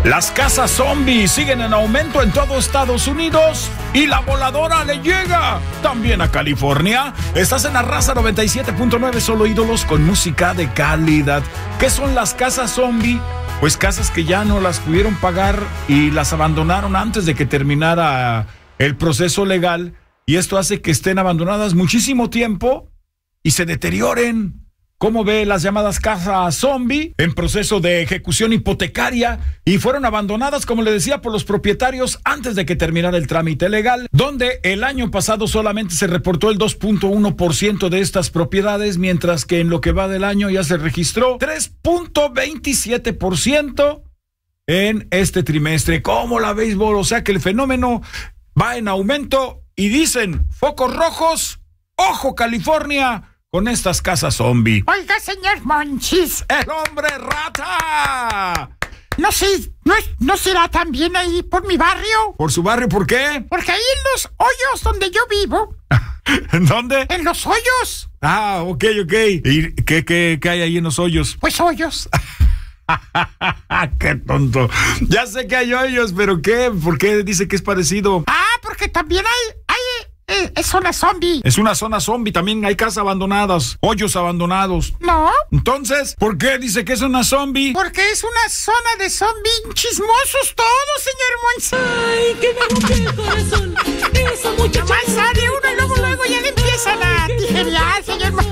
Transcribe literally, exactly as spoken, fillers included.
Las casas zombies siguen en aumento en todo Estados Unidos y la voladora le llega también a California. Estás en la Raza noventa y siete punto nueve, solo ídolos con música de calidad. ¿Qué son las casas zombie? Pues casas que ya no las pudieron pagar y las abandonaron antes de que terminara el proceso legal, y esto hace que estén abandonadas muchísimo tiempo y se deterioren. ¿Cómo ve las llamadas casas zombie en proceso de ejecución hipotecaria y fueron abandonadas, como le decía, por los propietarios antes de que terminara el trámite legal, donde el año pasado solamente se reportó el dos punto uno por ciento de estas propiedades, mientras que en lo que va del año ya se registró tres punto veintisiete por ciento en este trimestre? ¿Cómo la béisbol? O sea que el fenómeno va en aumento y dicen, focos rojos, ojo California, con estas casas zombie. Oiga, señor Monchis. ¡El hombre rata! No sé, ¿no, ¿no será también ahí por mi barrio? ¿Por su barrio? ¿Por qué? Porque ahí en los hoyos donde yo vivo. ¿En dónde? En los hoyos. Ah, ok, ok. ¿Y qué, qué, qué hay ahí en los hoyos? Pues hoyos. ¡Qué tonto! Ya sé que hay hoyos, pero ¿qué? ¿Por qué dice que es parecido? Ah, porque también hay... hay eh, es zona zombie. Es una zona zombie, también hay casas abandonadas, hoyos abandonados. No. Entonces, ¿por qué dice que es una zombie? Porque es una zona de zombie chismosos todos, señor Monchis. Ay, que me rompe el corazón. Esa muchacha. Más sale uno y luego, luego ya le empiezan a tijerear, señor Monchis.